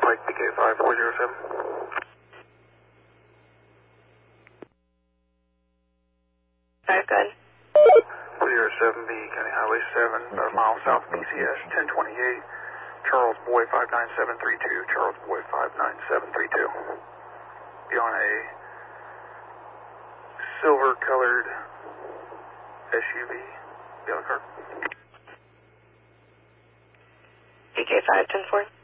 Pike PK5 407. Alright, good. 407B, County Highway 7, about a mile south of PCS, 1028, Charles Boy 59732, Charles Boy 59732. Be on a silver-colored SUV, yellow car. PK5 10-4.